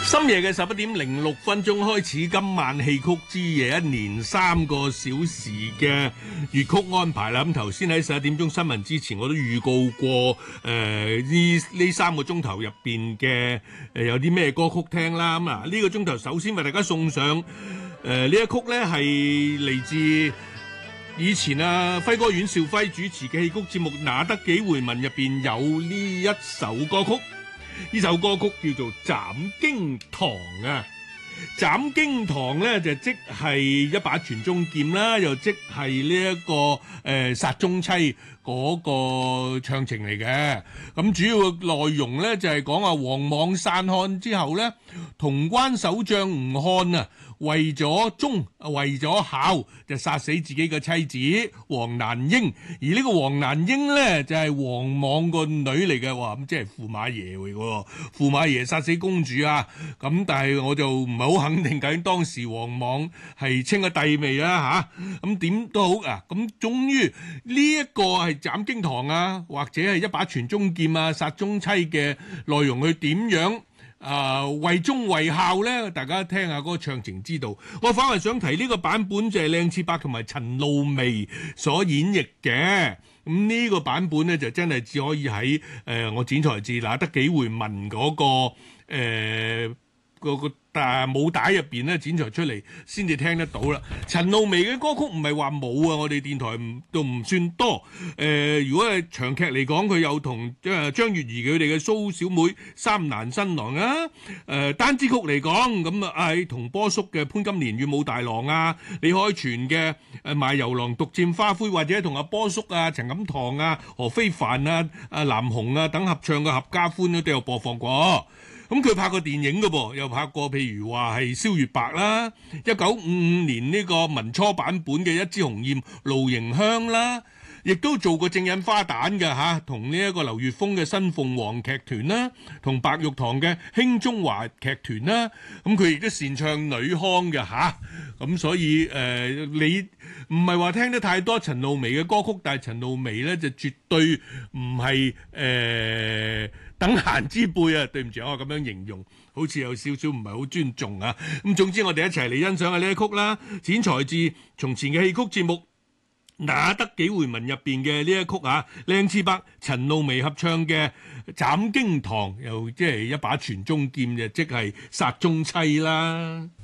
深夜嘅11:06開始，今晚戲曲之夜一連3個小時嘅粵曲安排啦。咁頭先喺11點鐘新聞之前，我都預告過呢3個鐘頭入邊嘅有啲咩歌曲聽啦。咁啊呢個鐘頭首先為大家送上呢一曲呢係嚟自以前輝哥阮兆輝主持嘅戲曲節目《那得幾回聞》入邊有呢一首歌曲。呢首歌曲叫做《斬經堂》啊，斬經堂咧就即係一把傳中劍啦，又即係呢一個殺中妻嗰個唱情嚟嘅。咁主要嘅內容咧就係講啊，王莽散漢之後咧，潼關守將吳漢啊，為咗忠為咗孝就殺死自己嘅妻子黃蘭英，而呢個黃蘭英咧就係王莽個女嚟嘅。哇，咁即係駙馬爺嚟嘅，駙馬爺殺死公主啊。咁但係我就唔係好肯定究竟當時王莽係稱個帝未啦吓。咁點都好啊，咁終於呢一個係斬經堂啊，或者係一把傳中劍啊，殺中妻嘅內容，佢點樣為忠為孝咧？大家聽下嗰個唱情知道。我反而想提呢個版本就係靚次伯同埋陳露薇所演繹嘅。咁呢個版本咧就真係只可以喺我剪裁字那得幾回聞嗰個舞帶入邊咧剪裁出嚟先至聽得到啦。陳露薇嘅歌曲唔係話冇啊，我哋電台都唔算多。如果係長劇嚟講，佢有同張月兒佢哋嘅蘇小妹三難新郎啊。單支曲嚟講咁啊，係同波叔嘅潘金蓮與武大郎啊，李海泉嘅賣油郎獨佔花灰，或者同阿波叔啊、陳錦棠啊、何非凡啊、南紅啊等合唱嘅合家歡都有播放過。咁佢拍過電影嘅噃，又拍過譬如話係蕭月白啦，1955年呢個民初版本嘅一枝紅艷露營香啦，亦都做過正印花旦嘅吓，同呢一個劉月峰嘅新鳳凰劇團啦，同白玉堂嘅興中華劇團啦，咁佢亦都擅唱女腔嘅吓，咁所以你唔係話聽得太多陳露薇嘅歌曲，但係陳露薇咧就絕對唔係等閒之輩啊！對唔住，我咁樣形容，好似有少少唔係好尊重啊！咁總之，我哋一齊嚟欣賞下呢一曲啦。剪裁自從前嘅戲曲節目《那得幾回聞》入邊嘅呢一曲啊，靚次伯陳露薇合唱嘅《斬經堂》，又即係一把傳中劍，就即係殺中妻啦。